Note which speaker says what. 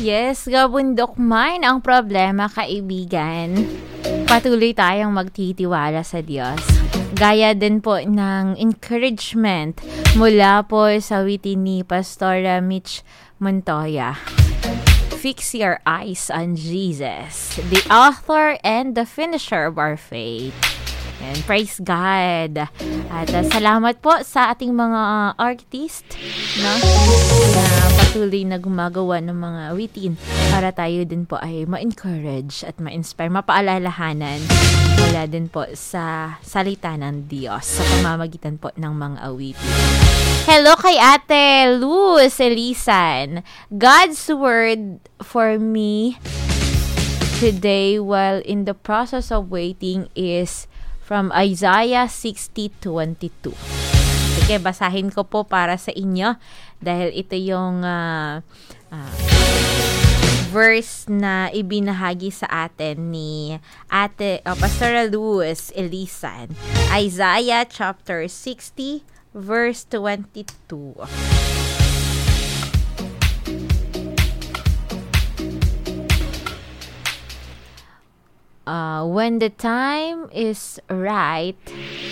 Speaker 1: Yes, gabundok man ang problema, kaibigan. Patuloy tayong magtitiwala sa Diyos. Gaya din po ng encouragement mula po sa witin ni Pastora Mitch Montoya. Fix your eyes on Jesus, the author and the finisher of our faith. And praise God. At salamat po sa ating mga artist, no, na patuloy na gumagawa ng mga witin para tayo din po ay ma-encourage at ma-inspire, mapaalalahanan mula din po sa salita ng Diyos sa pamamagitan po ng mga awitin. Hello kay Ate Luz Elisan. God's word for me today while in the process of waiting is from Isaiah 60:22. Sige, basahin ko po para sa inyo dahil ito yung verse na ibinahagi sa atin ni Pastor Luz Elisan. Isaiah chapter 60 verse 22. When the time is right,